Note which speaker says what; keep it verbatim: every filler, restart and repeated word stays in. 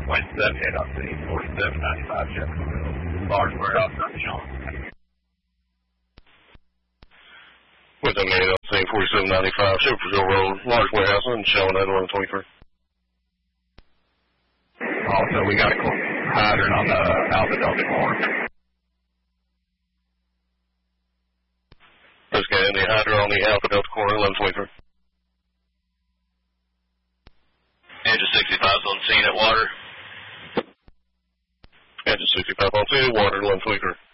Speaker 1: point seven eight up to eight forty-seven ninety-five Jacksonville. Large warehouse, Sean.
Speaker 2: With them eight up to eight forty-seven ninety-five Superville Road, large warehouse, and showing at eleven twenty-three.
Speaker 1: Also, we got a hydrant on the Alpha Delta corner.
Speaker 2: Let's get in the hydrant on the Alpha Delta corner, eleven twenty-three.
Speaker 3: Engine sixty-five on scene at water.
Speaker 2: Engine sixty-five on scene at water, eleven twenty-three.